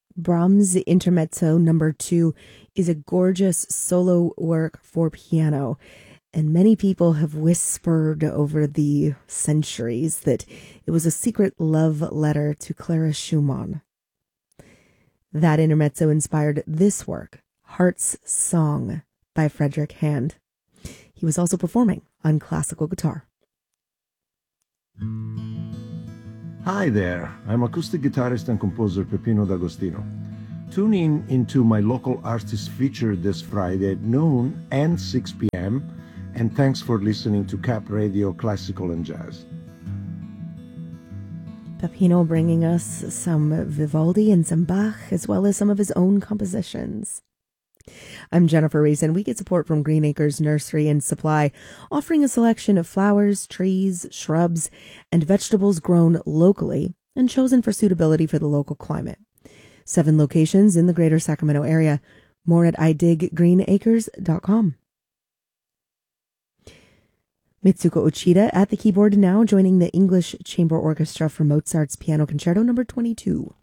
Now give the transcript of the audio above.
Brahms' Intermezzo Number 2 is a gorgeous solo work for piano, and many people have whispered over the centuries that it was a secret love letter to Clara Schumann. That intermezzo inspired this work, Heart's Song by Frederick Hand. He was also performing on classical guitar. Hi there, I'm acoustic guitarist and composer Peppino D'Agostino. Tune in into my local artist feature this Friday at noon and 6 p.m. And thanks for listening to Cap Radio Classical and Jazz. Peppino bringing us some Vivaldi and some Bach, as well as some of his own compositions. I'm Jennifer Reason. We get support from Green Acres Nursery and Supply, offering a selection of flowers, trees, shrubs, and vegetables grown locally and chosen for suitability for the local climate. 7 locations in the greater Sacramento area. More at idiggreenacres.com. Mitsuko Uchida at the keyboard now, joining the English Chamber Orchestra for Mozart's Piano Concerto No. 22.